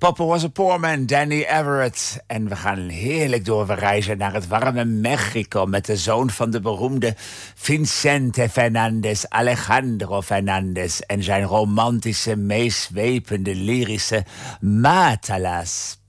Papa was a poor man, Danny Everett. En we gaan heerlijk door. We reizen naar het warme Mexico met de zoon van de beroemde Vicente Fernandez, Alejandro Fernandez, en zijn romantische, meeswepende, lyrische Matalas.